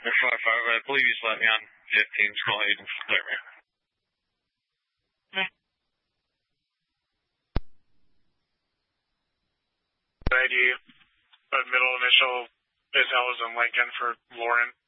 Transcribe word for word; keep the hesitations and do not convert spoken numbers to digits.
five five, I believe you slapped me on fifteen. Small agent, clear me. I D, but middle initial is L as in Lincoln for Lauren.